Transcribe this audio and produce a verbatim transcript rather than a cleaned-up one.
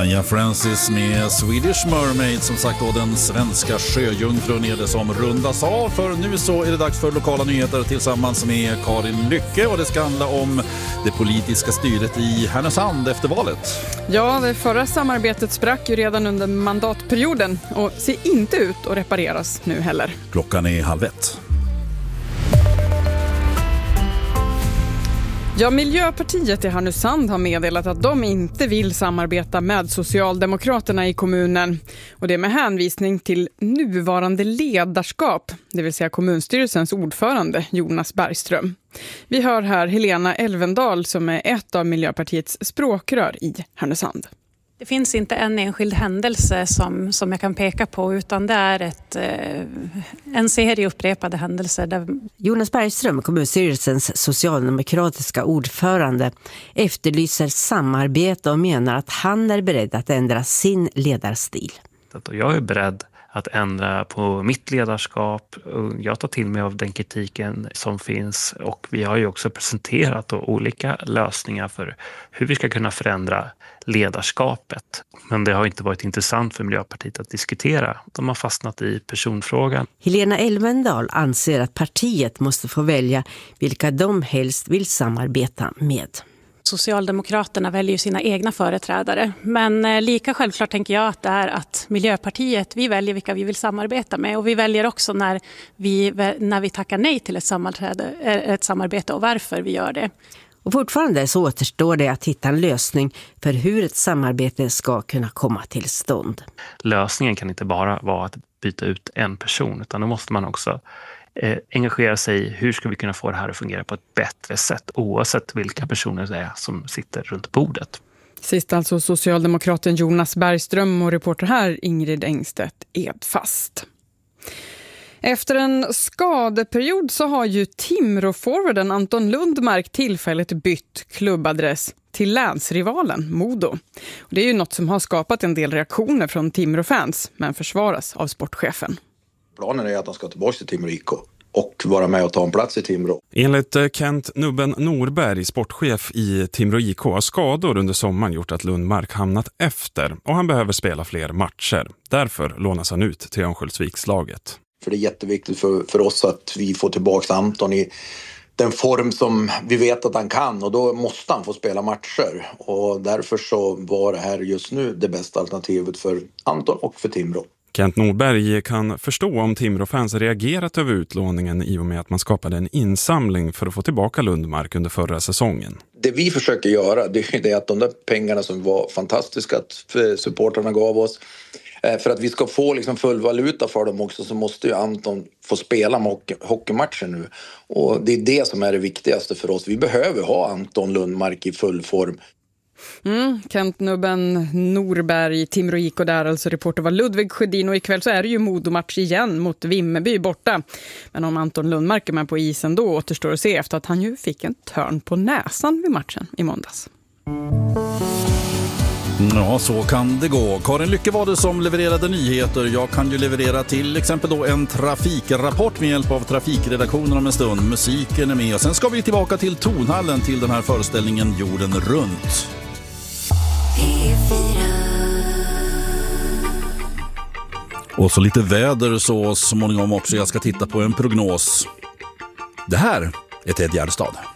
Anja Francis med Swedish Mermaid, som sagt då den svenska sjöjungfrun är det som rundas av. För nu så är det dags för lokala nyheter tillsammans med Karin Lycke, och det ska handla om det politiska styret i Härnösand efter valet. Ja, det förra samarbetet sprack ju redan under mandatperioden och ser inte ut att repareras nu heller. Klockan är halv ett. Ja, Miljöpartiet i Härnösand har meddelat att de inte vill samarbeta med Socialdemokraterna i kommunen. Och det med hänvisning till nuvarande ledarskap, det vill säga kommunstyrelsens ordförande Jonas Bergström. Vi hör här Helena Elvendal som är ett av Miljöpartiets språkrör i Härnösand. Det finns inte en enskild händelse som, som jag kan peka på, utan det är ett, en serie upprepade händelser. Där... Jonas Bergström, kommunstyrelsens socialdemokratiska ordförande, efterlyser samarbete och menar att han är beredd att ändra sin ledarstil. Jag är beredd att ändra på mitt ledarskap. Jag tar till mig av den kritiken som finns, och vi har ju också presenterat olika lösningar för hur vi ska kunna förändra ledarskapet. Men det har inte varit intressant för Miljöpartiet att diskutera. De har fastnat i personfrågan. Helena Elvendal anser att partiet måste få välja vilka de helst vill samarbeta med. Socialdemokraterna väljer sina egna företrädare. Men lika självklart tänker jag att det är att Miljöpartiet, vi väljer vilka vi vill samarbeta med. Och vi väljer också när vi, när vi tackar nej till ett, ett samarbete och varför vi gör det. Och fortfarande så återstår det att hitta en lösning för hur ett samarbete ska kunna komma till stånd. Lösningen kan inte bara vara att byta ut en person, utan då måste man också eh, engagera sig i hur ska vi kunna få det här att fungera på ett bättre sätt, oavsett vilka personer det är som sitter runt bordet. Sist alltså socialdemokraten Jonas Bergström och reporter här Ingrid Engstedt Edfast. Efter en skadeperiod så har ju Timrå-forwarden Anton Lundmark tillfälligt bytt klubbadress till länsrivalen Modo. Och det är ju något som har skapat en del reaktioner från Timrå-fans, men försvaras av sportchefen. Planen är att han ska tillbaka till Timrå I K och vara med och ta en plats i Timrå. Enligt Kent Nubben Norberg, sportchef i Timrå I K, har skador under sommaren gjort att Lundmark hamnat efter och han behöver spela fler matcher. Därför lånas han ut till Örnsköldsvikslaget. För det är jätteviktigt för, för oss att vi får tillbaka Anton i den form som vi vet att han kan, och då måste han få spela matcher. Och därför så var det här just nu det bästa alternativet för Anton och för Timrå. Kent Norberg kan förstå om Timrå-fans reagerat över utlåningen i och med att man skapade en insamling för att få tillbaka Lundmark under förra säsongen. Det vi försöker göra, det är det att de där pengarna som var fantastiska att supporterna gav oss, för att vi ska få liksom full valuta för dem också, så måste ju Anton få spela hockey- hockeymatcher nu. Och det är det som är det viktigaste för oss. Vi behöver ha Anton Lundmark i full form. Mm, Kent Nubben Norberg, Timrå I K där, alltså reporter var Ludvig Sjödin, och ikväll så är det ju Modomatch igen mot Vimmerby borta. Men om Anton Lundmark är med på isen då återstår att se, efter att han ju fick en törn på näsan vid matchen i måndags. Ja, så kan det gå. Karin Lycke var det som levererade nyheter. Jag kan ju leverera till exempel då en trafikrapport med hjälp av trafikredaktionen om en stund. Musiken är med, och sen ska vi tillbaka till Tonhallen till den här föreställningen Jorden runt. Och så lite väder så småningom också. Jag ska titta på en prognos. Det här är Ted Gärdestad.